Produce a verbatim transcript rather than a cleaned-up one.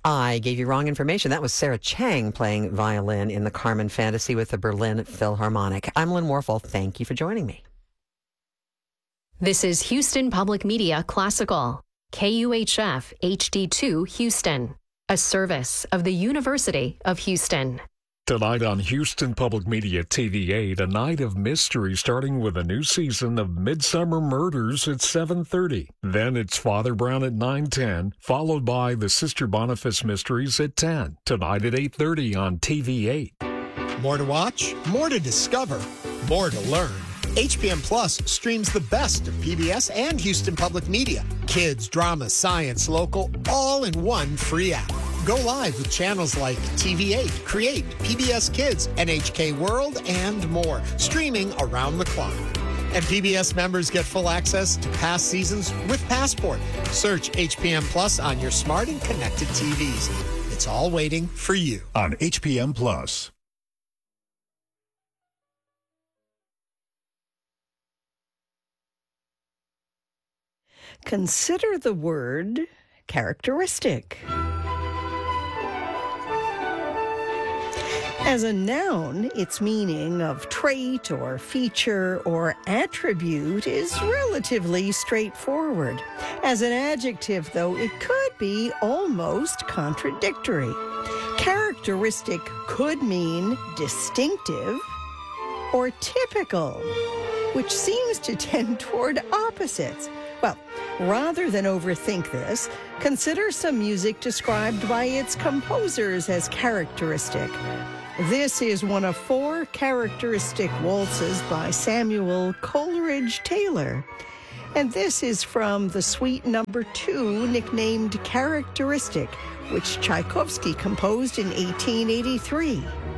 I gave you wrong information. That was Sarah Chang playing violin in the Carmen Fantasy with the Berlin Philharmonic. I'm Lynn Warfel. Thank you for joining me. This is Houston Public Media Classical, K U H F H D two Houston, a service of the University of Houston. Tonight on Houston Public Media T V eight, a night of mystery starting with a new season of Midsummer Murders at seven thirty. Then it's Father Brown at nine ten, followed by the Sister Boniface Mysteries at ten. Tonight at eight thirty on T V eight. More to watch, more to discover, more to learn. H P M Plus streams the best of P B S and Houston Public Media. Kids, drama, science, local, all in one free app. Go live with channels like T V eight, Create, P B S Kids, N H K World, and more, streaming around the clock. And P B S members get full access to past seasons with Passport. Search H P M Plus on your smart and connected T Vs. It's all waiting for you on H P M Plus. Consider the word characteristic. As a noun, its meaning of trait or feature or attribute is relatively straightforward. As an adjective, though, it could be almost contradictory. Characteristic could mean distinctive or typical, which seems to tend toward opposites. Well, rather than overthink this, consider some music described by its composers as characteristic. This is one of four characteristic waltzes by Samuel Coleridge Taylor. And this is from the suite number two, nicknamed Characteristic, which Tchaikovsky composed in eighteen eighty-three.